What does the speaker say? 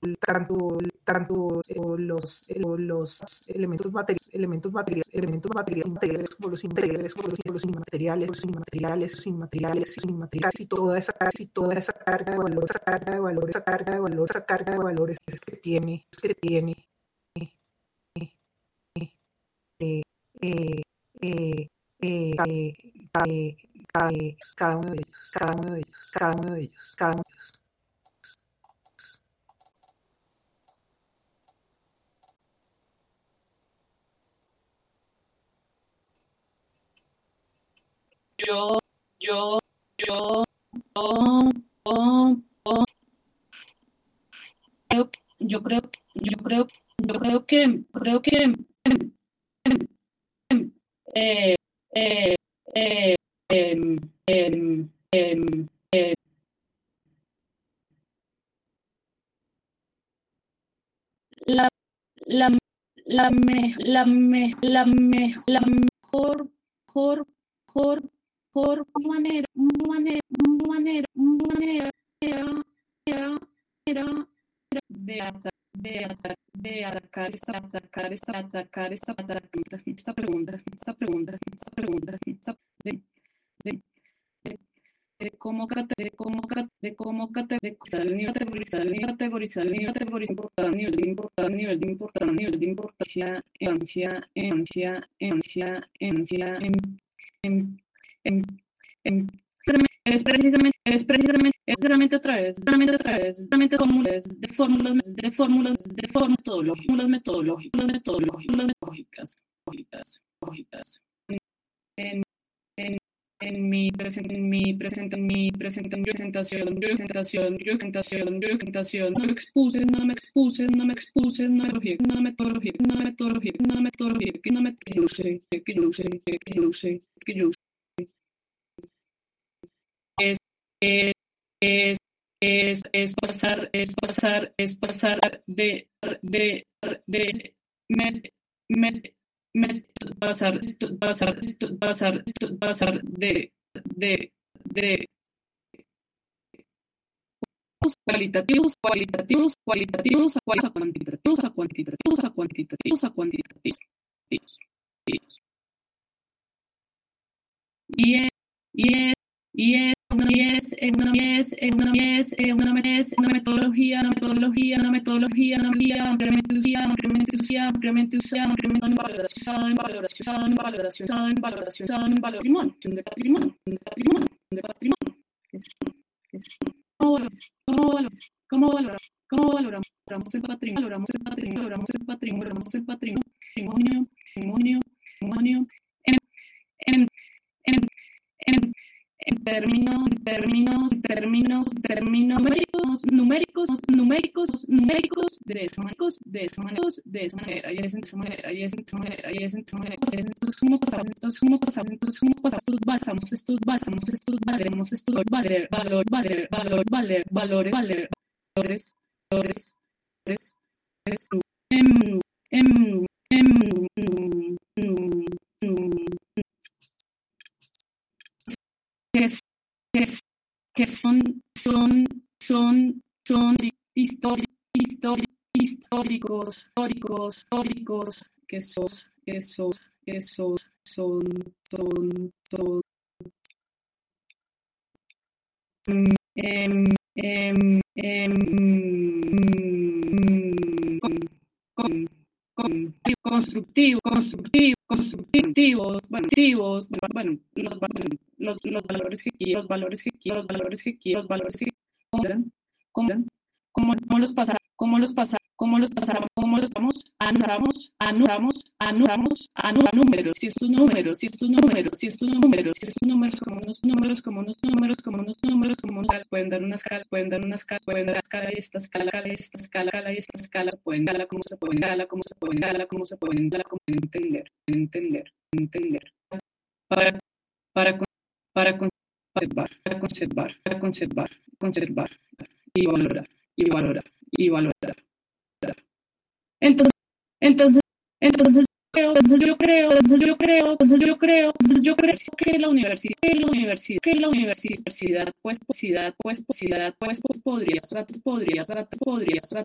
los elementos materiales como los inmateriales, y toda esa carga de valores que tiene cada uno de ellos. Yo creo que eh, eh, eh, em, em, em, em, la la la mejor manera de atacar esta pregunta de categorizar el nivel de importancia es precisamente a través de fórmulas metodológicas. En mi presentación, no me expuse una metodología que yo usé. Es pasar de cualitativos a cuantitativos. Y es una metodología ampliamente usada en valoración de patrimonio. ¿Cómo valoramos el patrimonio en términos numéricos de esa manera. Y es de esa manera. Entonces, ¿cómo basamos estos valores que son históricos, que son constructivos, los valores que anudamos a números, si estos números, pueden dar una escala, y esta escala, cómo se pueden entender, para conservar y valorar. Entonces yo creo que la universidad pues podría